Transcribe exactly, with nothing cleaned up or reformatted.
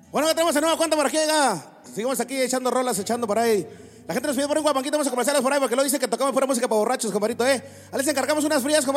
Bueno, ya tenemos de nueva cuenta por aquí, oiga. Seguimos aquí echando rolas, echando por ahí. La gente nos pide por un guapanquito, vamos a comerciales por ahí porque lo dice que tocamos pura música para borrachos, compadrito, eh. A les encargamos unas frías, compadrito.